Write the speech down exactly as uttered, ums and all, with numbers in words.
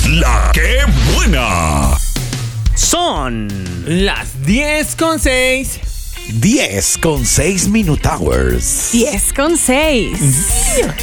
la que buena. Son las diez con seis. diez con seis Minute Hours. diez con seis.